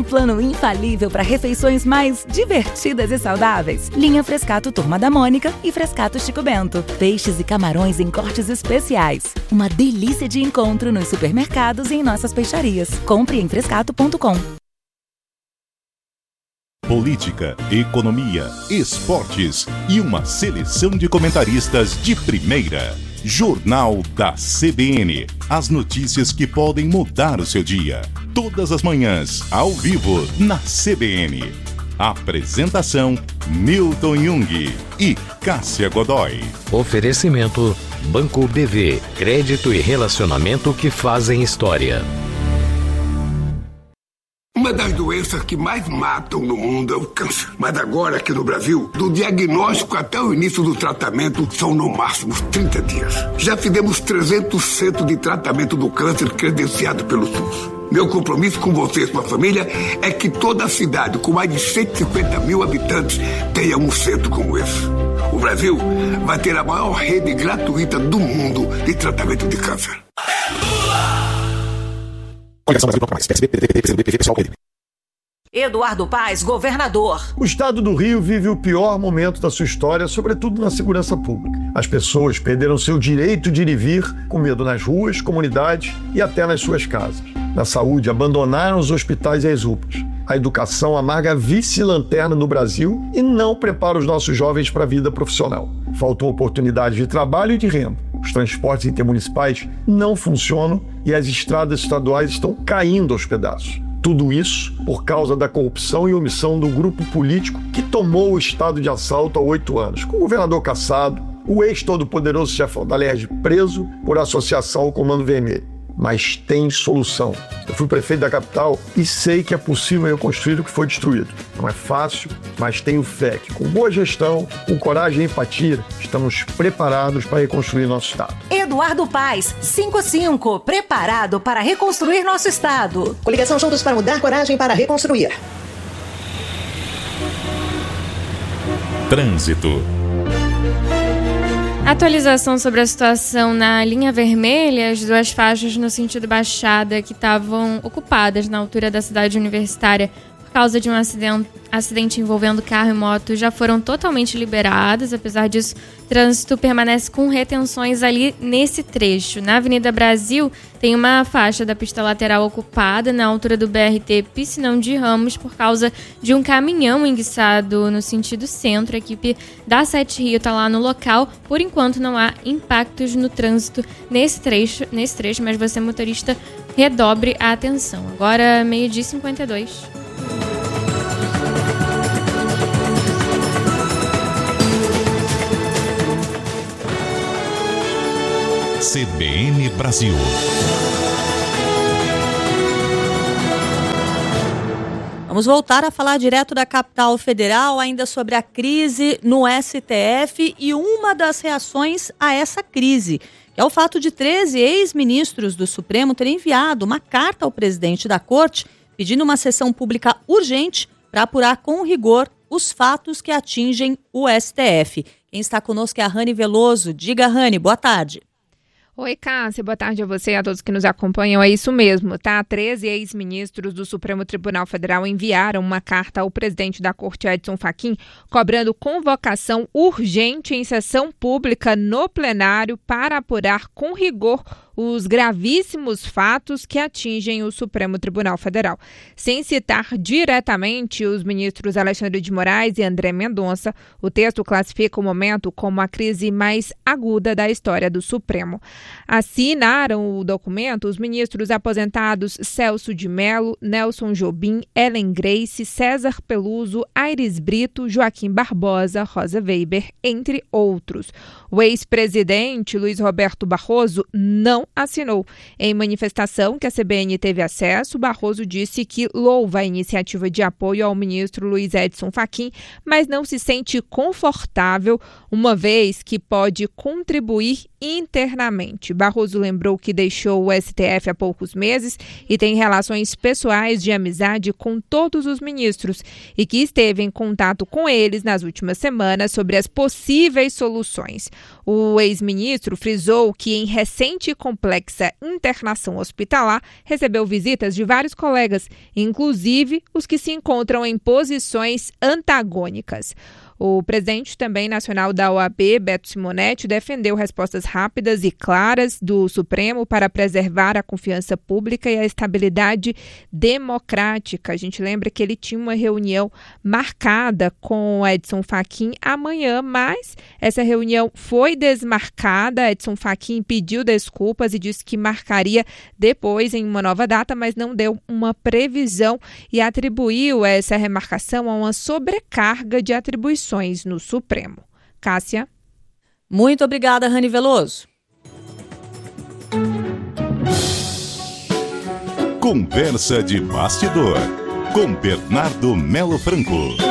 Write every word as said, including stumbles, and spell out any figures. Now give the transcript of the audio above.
plano infalível para refeições mais divertidas e saudáveis. Linha Frescato Turma da Mônica e Frescato Chico Bento. Peixes e camarões em cortes especiais. Uma delícia de encontro nos supermercados e em nossas peixarias. Compre em frescato ponto com. Política, economia, esportes e uma seleção de comentaristas de primeira. Jornal da C B N. As notícias que podem mudar o seu dia. Todas as manhãs, ao vivo, na C B N. Apresentação: Milton Jung e Cássia Godoy. Oferecimento: Banco B V. Crédito e relacionamento que fazem história. Uma das doenças que mais matam no mundo é o câncer. Mas agora, aqui no Brasil, do diagnóstico até o início do tratamento, são no máximo trinta dias. Já fizemos trezentos centros de tratamento do câncer credenciado pelo SUS. Meu compromisso com você e sua família é que toda a cidade, com mais de cento e cinquenta mil habitantes, tenha um centro como esse. O Brasil vai ter a maior rede gratuita do mundo de tratamento de câncer. Eduardo Paes, governador. O estado do Rio vive o pior momento da sua história, sobretudo na segurança pública. As pessoas perderam seu direito de ir e vir, com medo nas ruas, comunidades e até nas suas casas. Na saúde, abandonaram os hospitais e as U P As. A educação amarga a vice-lanterna no Brasil e não prepara os nossos jovens para a vida profissional. Faltam oportunidades de trabalho e de renda. Os transportes intermunicipais não funcionam e as estradas estaduais estão caindo aos pedaços. Tudo isso por causa da corrupção e omissão do grupo político que tomou o estado de assalto há oito anos, com o governador cassado, o ex-todo-poderoso chefão da L E R J preso por associação ao Comando Vermelho. Mas tem solução. Eu fui prefeito da capital e sei que é possível reconstruir o que foi destruído. Não é fácil, mas tenho fé que com boa gestão, com coragem e empatia, estamos preparados para reconstruir nosso estado. Eduardo Paes, cinquenta e cinco, preparado para reconstruir nosso estado. Coligação Juntos para Mudar, coragem para reconstruir. Trânsito. Atualização sobre a situação na linha vermelha, as duas faixas no sentido Baixada que estavam ocupadas na altura da cidade universitária por causa de um acidente, acidente envolvendo carro e moto já foram totalmente liberadas. Apesar disso, o trânsito permanece com retenções ali nesse trecho. Na Avenida Brasil, tem uma faixa da pista lateral ocupada na altura do B R T Piscinão de Ramos por causa de um caminhão enguiçado no sentido centro. A equipe da Sete Rio está lá no local. Por enquanto, não há impactos no trânsito nesse trecho, nesse trecho, mas você, motorista, redobre a atenção. Agora, meio-dia e cinquenta e dois. C B N Brasil. Vamos voltar a falar direto da capital federal, ainda sobre a crise no S T F e uma das reações a essa crise, que é o fato de treze ex-ministros do Supremo terem enviado uma carta ao presidente da Corte pedindo uma sessão pública urgente para apurar com rigor os fatos que atingem o S T F. Quem está conosco é a Rani Veloso. Diga, Rani, boa tarde. Oi, Cássia, boa tarde a você e a todos que nos acompanham. É isso mesmo, tá? treze ex-ministros do Supremo Tribunal Federal enviaram uma carta ao presidente da Corte, Edson Fachin, cobrando convocação urgente em sessão pública no plenário para apurar com rigor os gravíssimos fatos que atingem o Supremo Tribunal Federal. Sem citar diretamente os ministros Alexandre de Moraes e André Mendonça, o texto classifica o momento como a crise mais aguda da história do Supremo. Assinaram o documento os ministros aposentados Celso de Mello, Nelson Jobim, Ellen Grace, César Peluso, Aires Brito, Joaquim Barbosa, Rosa Weber, entre outros. O ex-presidente Luiz Roberto Barroso não assinou. Em manifestação que a C B N teve acesso, Barroso disse que louva a iniciativa de apoio ao ministro Luiz Edson Fachin, mas não se sente confortável, uma vez que pode contribuir internamente. Barroso lembrou que deixou o S T F há poucos meses e tem relações pessoais de amizade com todos os ministros e que esteve em contato com eles nas últimas semanas sobre as possíveis soluções. O ex-ministro frisou que em recente e complexa internação hospitalar recebeu visitas de vários colegas, inclusive os que se encontram em posições antagônicas. O presidente também nacional da O A B, Beto Simonetti, defendeu respostas rápidas e claras do Supremo para preservar a confiança pública e a estabilidade democrática. A gente lembra que ele tinha uma reunião marcada com Edson Fachin amanhã, mas essa reunião foi desmarcada. Edson Fachin pediu desculpas e disse que marcaria depois em uma nova data, mas não deu uma previsão e atribuiu essa remarcação a uma sobrecarga de atribuições no Supremo. Cássia. Muito obrigada, Rani Veloso. Conversa de bastidor com Bernardo Melo Franco.